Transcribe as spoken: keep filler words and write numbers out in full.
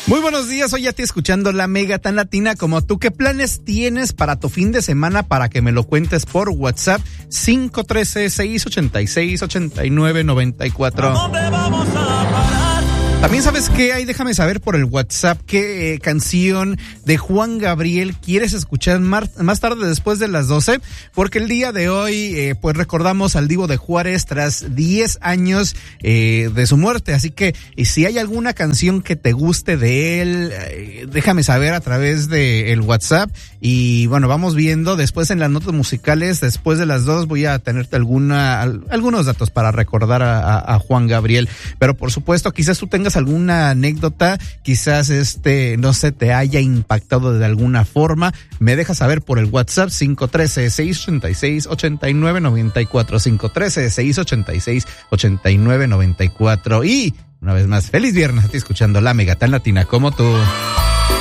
Muy buenos días, hoy ya te escuchando la Mega tan latina como tú. ¿Qué planes tienes para tu fin de semana? Para que me lo cuentes por WhatsApp cinco uno tres, seis ocho seis, ocho nueve nueve cuatro. ¿A dónde vamos a parar? También sabes qué hay, déjame saber por el WhatsApp qué eh, canción de Juan Gabriel quieres escuchar mar, más tarde después de las doce, porque el día de hoy eh, pues recordamos al Divo de Juárez tras diez años eh, de su muerte, así que eh, si hay alguna canción que te guste de él, eh, déjame saber a través de el WhatsApp y bueno, vamos viendo después en las notas musicales, después de las dos voy a tenerte alguna al, algunos datos para recordar a, a, a Juan Gabriel, pero por supuesto quizás tú tengas alguna anécdota, quizás este, no sé, te haya impactado de alguna forma, me dejas saber por el WhatsApp cinco uno tres, seis ocho seis, ocho nueve nueve cuatro, cinco uno tres, seis ocho seis, ocho nueve nueve cuatro y una vez más, feliz viernes, a ti escuchando la Mega tan latina como tú.